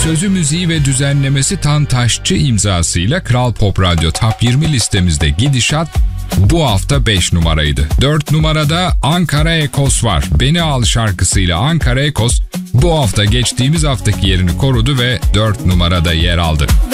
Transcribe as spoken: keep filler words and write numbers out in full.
Sözü, müziği ve düzenlemesi Tan Taşçı imzasıyla Kral Pop Radyo Top yirmi listemizde gidişat bu hafta beş numaraydı. dört numarada Ankara Ekos var. Beni Al şarkısıyla Ankara Ekos bu hafta geçtiğimiz haftaki yerini korudu ve dört numarada yer aldı.